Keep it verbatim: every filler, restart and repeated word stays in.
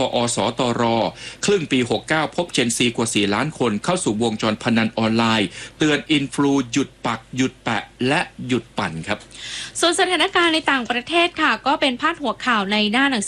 อสตรครึ่งปีหกเก้าพบเจนซีกว่าสี่ล้านคนเข้าสู่วงจรพนันออนไลน์เตือนอินฟลูหยุดปักหยุดแปะและหยุดปั่นครับส่วนสถานการณ์ในต่างประเทศค่ะก็เป็นพาดหัวข่าวในหน้าหนัง